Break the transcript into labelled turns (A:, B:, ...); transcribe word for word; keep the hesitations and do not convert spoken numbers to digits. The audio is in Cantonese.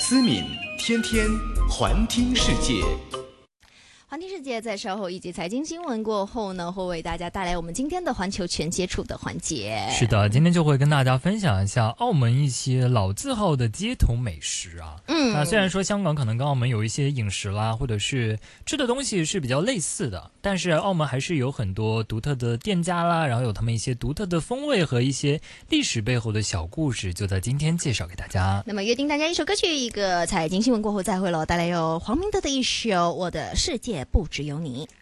A: 思敏天天环听世界。
B: 环听世界在稍后一节财经新闻过后呢，会为大家带来我们今天的环球全接触的环节。
C: 是的，今天就会跟大家分享一下澳门一些老字号的街头美食啊。嗯，那虽然说香港可能跟澳门有一些饮食啦，或者是吃的东西是比较类似的，但是澳门还是有很多独特的店家啦，然后有他们一些独特的风味和一些历史背后的小故事，就在今天介绍给大家。
B: 那么约定大家一首歌曲，一个财经新闻过后再会了，带来有黄明德的一首《我的世界不只有你》。